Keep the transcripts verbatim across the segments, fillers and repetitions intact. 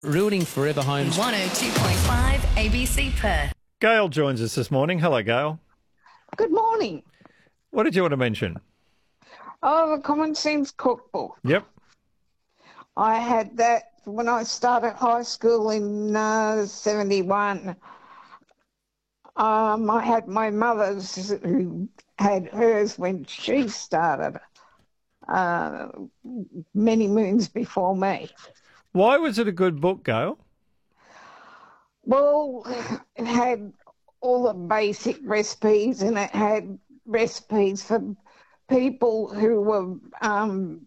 Rooting forever home. one oh two point five A B C Perth. Gail joins us this morning. Hello, Gail. Good morning. What did you want to mention? Oh, the Common Sense Cookbook. Yep. I had that when I started high school in uh, seventy-one. Um, I had my mother's who had hers when she started, uh, many moons before me. Why was it a good book, Gail? Well, it had all the basic recipes, and it had recipes for people who were um,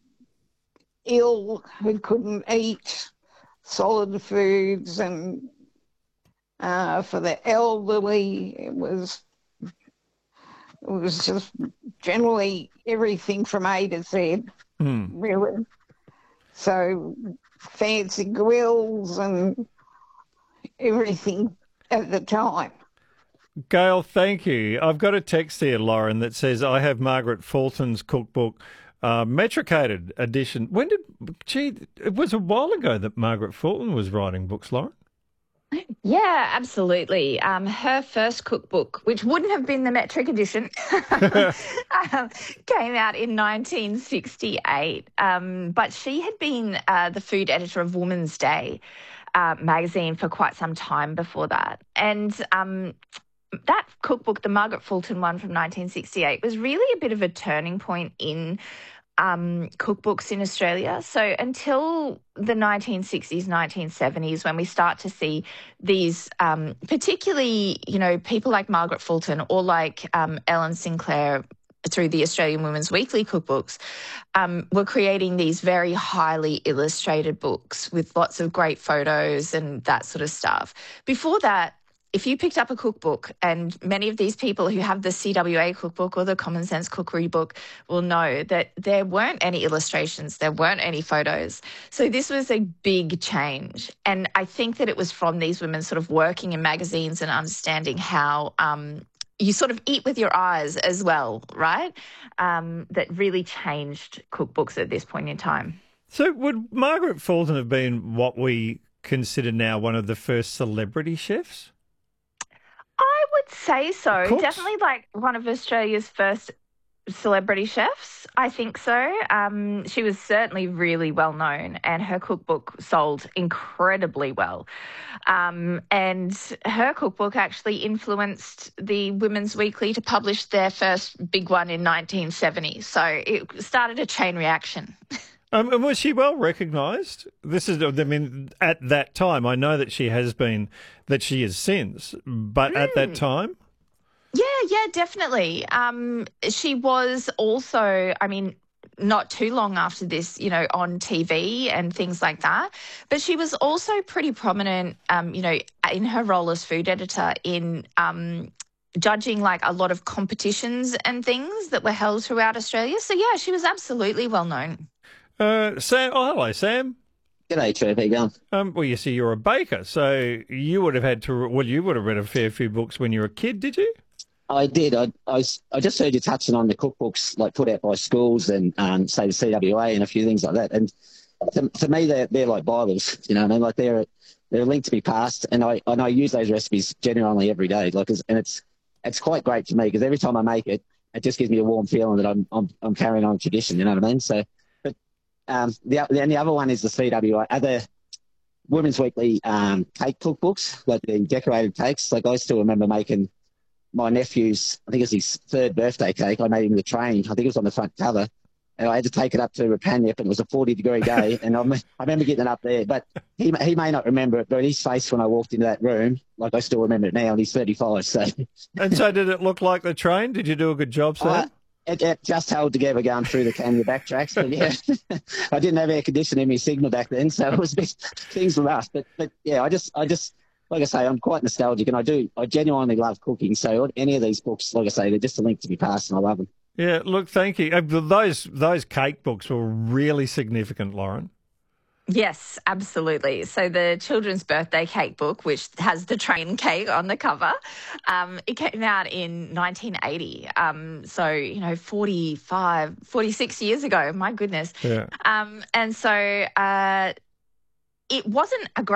ill, who couldn't eat solid foods, and uh, for the elderly, it was it was just generally everything from A to Z, Hmm. really. So fancy grills and everything at the time. Gail, thank you. I've got a text here, Lauren, that says I have Margaret Fulton's cookbook, uh, metricated edition. When did, gee, it was a while ago that Margaret Fulton was writing books, Lauren. Yeah, absolutely. Um, her first cookbook, which wouldn't have been the metric edition, um, came out in nineteen sixty-eight. Um, but she had been uh, the food editor of Woman's Day uh, magazine for quite some time before that. And um, that cookbook, the Margaret Fulton one from nineteen sixty-eight, was really a bit of a turning point in Um, cookbooks in Australia. So until the nineteen sixties, nineteen seventies, when we start to see these, um, particularly, you know, people like Margaret Fulton or like um, Ellen Sinclair through the Australian Women's Weekly cookbooks, um, were creating these very highly illustrated books with lots of great photos and that sort of stuff. Before that, if you picked up a cookbook, and many of these people who have the C W A cookbook or the Common Sense Cookery book will know that there weren't any illustrations, there weren't any photos. So this was a big change. And I think that it was from these women sort of working in magazines and understanding how um, you sort of eat with your eyes as well, right? Um, that really changed cookbooks at this point in time. So would Margaret Fulton have been what we consider now one of the first celebrity chefs? I would say so. Cooks? Definitely like one of Australia's first celebrity chefs, I think so. Um, she was certainly really well known, and her cookbook sold incredibly well. Um, and her cookbook actually influenced the Women's Weekly to publish their first big one in nineteen seventy. So it started a chain reaction. Um, and was she well recognised? This is, I mean, at that time, I know that she has been, that she is since, but mm. at that time? Yeah, yeah, definitely. Um, she was also, I mean, not too long after this, you know, on T V and things like that. But she was also pretty prominent, um, you know, in her role as food editor in um, judging like a lot of competitions and things that were held throughout Australia. So, yeah, she was absolutely well known. Uh, Sam, oh, hello, Sam. G'day, Trev. How you going? Um, well, you see, you're a baker, so you would have had to, well, you would have read a fair few books when you were a kid, did you? I did. I, I, I just heard you touching on the cookbooks like put out by schools and, um, say, the C W A and a few things like that. And to, to me, they're, they're like Bibles, you know what I mean? Like they're, they're a link to be passed, and I, and I use those recipes genuinely every day. Like, and it's, it's quite great for me because every time I make it, it just gives me a warm feeling that I'm, I'm, I'm carrying on a tradition, you know what I mean? So, Um, the, and the other one is the C W A, other Women's Weekly um, cake cookbooks, like the decorated cakes. Like I still remember making my nephew's, I think it was his third birthday cake. I made him the train. I think it was on the front cover. And I had to take it up to Rapanyip, and it was a forty degree day. And I, I remember getting it up there. But he he may not remember it, but his face when I walked into that room, like I still remember it now, and he's thirty-five. So. And so did it look like the train? Did you do a good job, Sam? Uh, It, it just held together going through the Canada backtracks. But yeah, I didn't have air conditioning in my Sigma back then, so it was a bit, things were rough. But but yeah, I just I just like I say, I'm quite nostalgic, and I do I genuinely love cooking. So any of these books, like I say, they're just a link to be passed, and I love them. Yeah, look, thank you. Uh, Those those cake books were really significant, Lauren. Yes, absolutely. So the children's birthday cake book, which has the train cake on the cover, um, it came out in nineteen eighty. Um, so, you know, forty-five, forty-six years ago, my goodness. Yeah. Um, and so uh, it wasn't a great